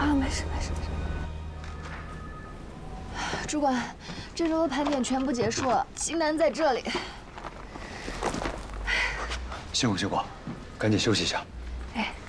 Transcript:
啊，没事。主管，这周的盘点全部结束了，金楠在这里。 辛苦，赶紧休息一下。 哎。